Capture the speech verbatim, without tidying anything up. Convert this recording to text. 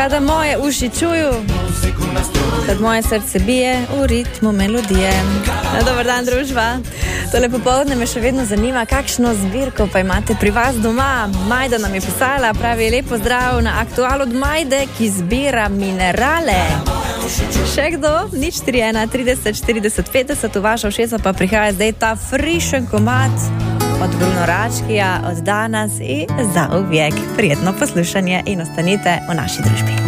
Kada moje uši čuju, kad moje srce bije v ritmu melodije. Na dober dan, družba. Tole popoldne me še vedno zanima, kakšno zbirko pa imate pri vas doma. Majda nam je pisala, pravi lepo zdrav na Aktual od Majde, ki zbira minerale. Še kdo? Nič tri ena trideset štirideset petdeset, v vaša všeca pa prihaja zdaj ta frišen komad od Bruno Račkija, od danas in za uvijek. Prijetno poslušanje in ostanite v naši družbi.